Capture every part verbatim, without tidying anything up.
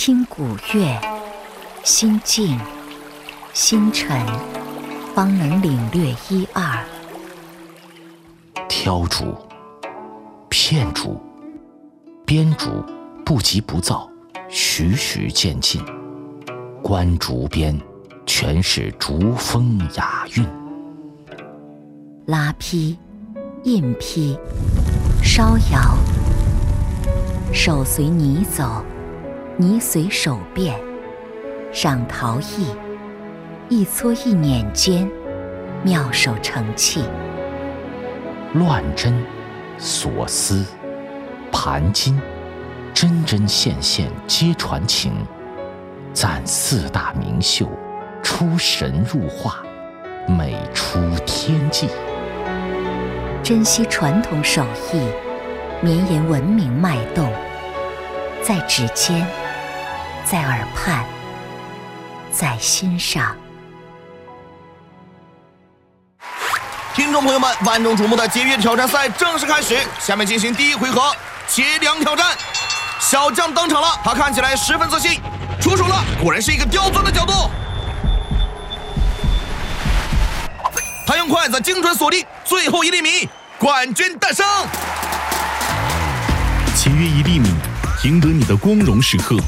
听古乐，心静心沉，方能领略一二。 挑竹、片竹、编竹，不急不躁，徐徐渐进。观竹边，全是竹风雅韵。 拉坯、印坯、烧窑，手随泥走，泥随手变。赏陶艺，一撮一捻间，妙手成器。 乱针、锁丝、盘金，针针线线皆传情。赞四大名秀，出神入化，美出天际。 珍惜传统手艺，绵延文明脉动，在指尖，在耳畔，在心上。 听众朋友们，万众瞩目的节约挑战赛正式开始，下面进行第一回合节粮挑战。小将登场了，他看起来十分自信，出手了，果然是一个刁钻的角度。他用筷子精准锁定最后一粒米，冠军诞生。 节约一粒米，赢得你的光荣时刻。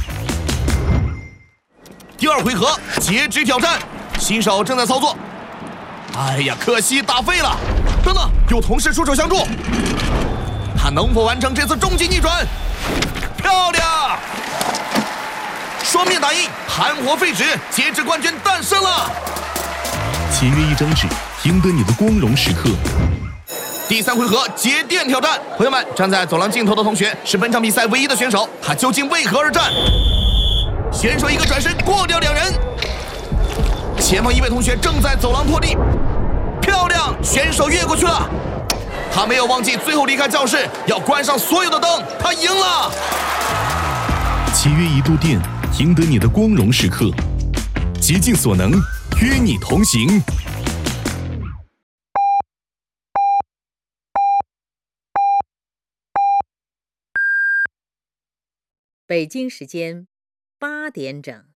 第二回合截止挑战，新手正在操作。哎呀，可惜打废了！等等，有同事出手相助，他能否完成这次终极逆转？漂亮！双面打印，含火废纸，截止冠军诞生了。 节约一张纸，赢得你的光荣时刻。 第三回合节电挑战，朋友们，站在走廊尽头的同学是本场比赛唯一的选手，他究竟为何而战？选手一个转身过掉两人，前方一位同学正在走廊破地，漂亮，选手越过去了。他没有忘记最后离开教室要关上所有的灯，他赢了。 节约一度电，赢得你的光荣时刻。竭尽所能，与你同行。 北京时间八点整。